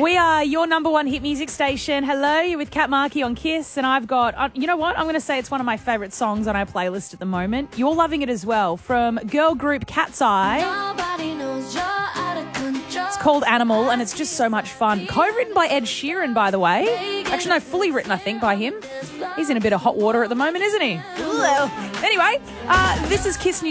We are your number one hit music station. Hello, you're with Kat Markey on Kiss, and I've got, you know what? I'm going to say it's one of my favourite songs on our playlist at the moment. You're loving it as well. From girl group Cat's Eye. It's called Animal, and it's just so much fun. Co-written by Ed Sheeran, by the way. Actually, no, fully written, I think, by him. He's in a bit of hot water at the moment, isn't he? Anyway, this is Kiss News.